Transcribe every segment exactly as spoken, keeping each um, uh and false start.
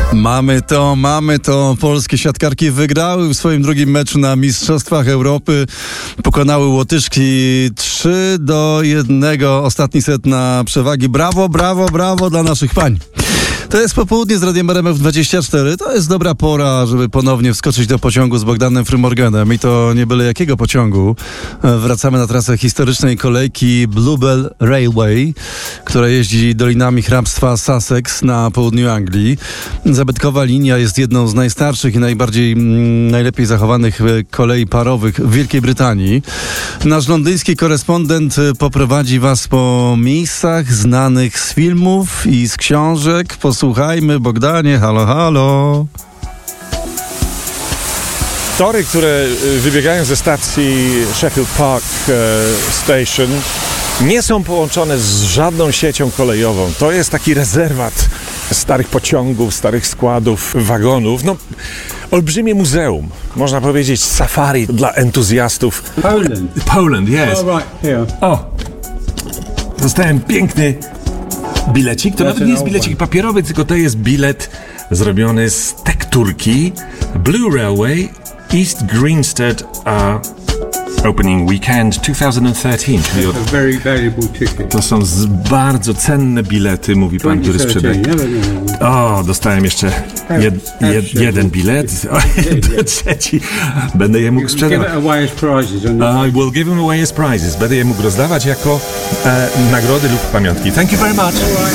Mamy to, mamy to. Polskie siatkarki wygrały w swoim drugim meczu na Mistrzostwach Europy. Pokonały Łotyszki trzy do jednego. Ostatni set na przewagi. Brawo, brawo, brawo dla naszych pań. To jest popołudnie z Radiem R M F dwadzieścia cztery. To jest dobra pora, żeby ponownie wskoczyć do pociągu z Bogdanem Frymorganem. I to nie byle jakiego pociągu. Wracamy na trasę historycznej kolejki Bluebell Railway, która jeździ dolinami hrabstwa Sussex na południu Anglii. Zabytkowa linia jest jedną z najstarszych i najbardziej mm, najlepiej zachowanych kolei parowych w Wielkiej Brytanii. Nasz londyński korespondent poprowadzi was po miejscach znanych z filmów i z książek. Posłuchajmy, Bogdanie, halo, halo. Tory, które wybiegają ze stacji Sheffield Park Station, nie są połączone z żadną siecią kolejową. To jest taki rezerwat starych pociągów, starych składów, wagonów. No, olbrzymie muzeum. Można powiedzieć safari dla entuzjastów. Poland. Poland, yes. Oh, right, here. O, dostałem piękny bilecik. To nawet nie jest bilecik papierowy, tylko to jest bilet zrobiony z tekturki. Blue Railway, East Grinstead uh, Opening Weekend dwa tysiące trzynaście. Czyli od... A very valuable ticket. To są z bardzo cenne bilety, mówi pan, który sprzedaje. O, dostałem jeszcze jed, jed, jeden bilet. O, trzeci. Będę je mógł sprzedawać. I will give them away as prizes. Będę je mógł rozdawać jako e, nagrody lub pamiątki. Thank you very much.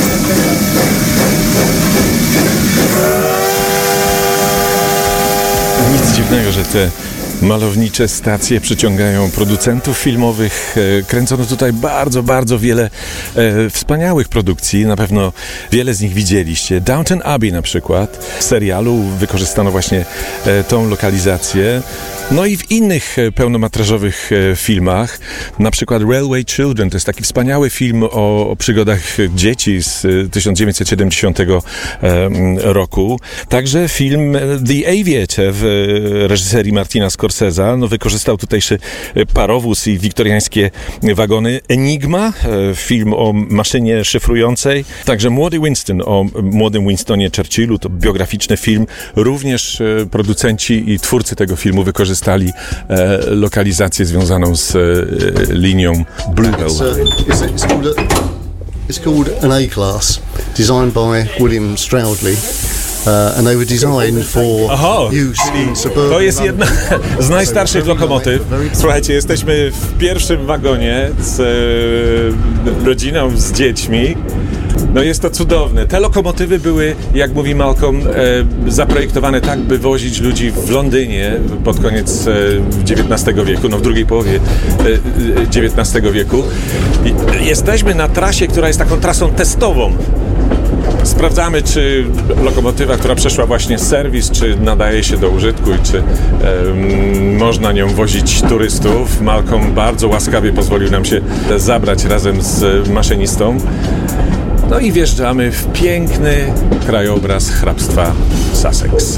Nic dziwnego, że te malownicze stacje przyciągają producentów filmowych. Kręcono tutaj bardzo, bardzo wiele e, wspaniałych produkcji. Na pewno wiele z nich widzieliście. Downton Abbey na przykład. W serialu wykorzystano właśnie e, tą lokalizację. No i w innych e, pełnometrażowych e, filmach. Na przykład Railway Children. To jest taki wspaniały film o, o przygodach dzieci z e, tysiąc dziewięćset siedemdziesiątego e, roku. Także film The Aviator w e, reżyserii Martina Scorsese. No, wykorzystał tutejszy parowóz i wiktoriańskie wagony. Enigma, film o maszynie szyfrującej. Także Młody Winston, o młodym Winstonie Churchillu, to biograficzny film. Również producenci i twórcy tego filmu wykorzystali e, lokalizację związaną z e, linią Bluebell. It's, uh, it's, it's, called a, it's called an A-Class, designed by William Stroudley. Uh, and they were designed for Aha, use in suburban. To jest jedna z najstarszych lokomotyw. Słuchajcie, jesteśmy w pierwszym wagonie z e, rodziną, z dziećmi. No jest to cudowne. Te lokomotywy były, jak mówi Malcolm, e, zaprojektowane tak, by wozić ludzi w Londynie pod koniec e, dziewiętnastego wieku, no w drugiej połowie e, dziewiętnastego wieku. I jesteśmy na trasie, która jest taką trasą testową. Sprawdzamy, czy lokomotywa, która przeszła właśnie serwis, czy nadaje się do użytku i czy um, można nią wozić turystów. Malcolm bardzo łaskawie pozwolił nam się zabrać razem z maszynistą. No i wjeżdżamy w piękny krajobraz hrabstwa Sussex.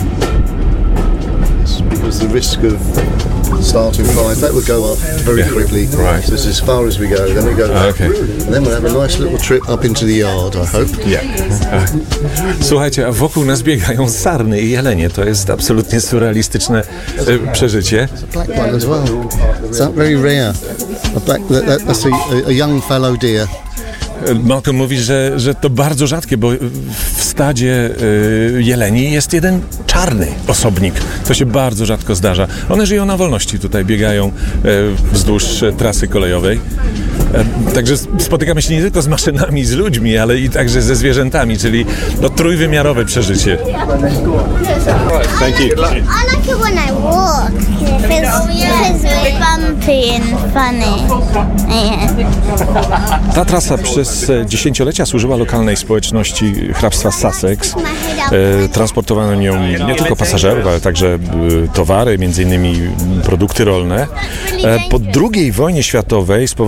Because the risk of starting fires, that would go up very Yeah. quickly. Right. So it's as far as we go, then we go back. Okay. And then we'll have a nice little trip up into the yard, I hope. Yeah. Słuchajcie, a wokół nas biegają sarny i jelenie. To jest absolutnie surrealistyczne e, przeżycie. Black one as well. It's very rare. A black, that, that's a, a young fallow deer. Malcolm mówi, że, że to bardzo rzadkie, bo w stadzie y, jeleni jest jeden czarny osobnik. To się bardzo rzadko zdarza. One żyją na wolności, tutaj biegają y, wzdłuż trasy kolejowej. Y, także spotykamy się nie tylko z maszynami, z ludźmi, ale i także ze zwierzętami, czyli no, trójwymiarowe przeżycie. Thank you. I like it when I walk. It feels, it feels bumpy and funny. Yeah. Ta trasa przez dziesięciolecia służyła lokalnej społeczności hrabstwa Sussex. E, transportowano nią nie tylko pasażerów, ale także e, towary, między innymi produkty rolne. E, po drugiej wojnie światowej z powodu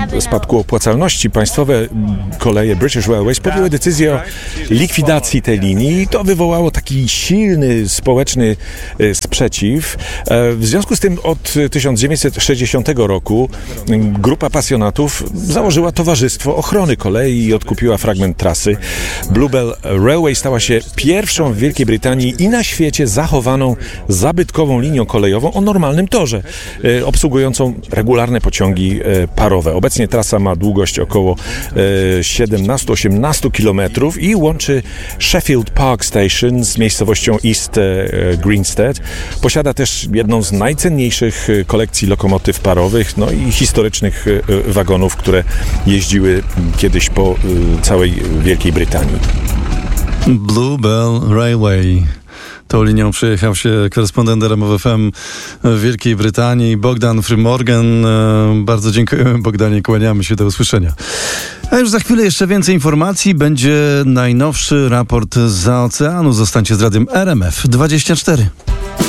spadku opłacalności państwowe koleje British Railways podjęły decyzję o likwidacji tej linii i to wywołało taki silny społeczny sprzeciw. W związku z tym od tysiąc dziewięćset sześćdziesiątego roku grupa pasjonatów założyła Towarzystwo Ochrony Kolei i odkupiła fragment trasy. Bluebell Railway stała się pierwszą w Wielkiej Brytanii i na świecie zachowaną zabytkową linią kolejową o normalnym torze, obsługującą regularne pociągi parowe. Obecnie trasa ma długość około siedemnaście osiemnaście kilometrów i łączy Sheffield Park Station z miejscowością East Grinstead. Posiada też jedną z najcenniejszych kolekcji lokomotyw parowych, no i historycznych wagonów, które jeździły kiedyś po całej Wielkiej Brytanii. Bluebell Railway. Tą linią przejechał się korespondent R M F F M w Wielkiej Brytanii, Bogdan Frymorgan. Bardzo dziękujemy, Bogdanie, kłaniamy się, do usłyszenia. A już za chwilę jeszcze więcej informacji. Będzie najnowszy raport zza oceanu. Zostańcie z radiem R M F dwadzieścia cztery.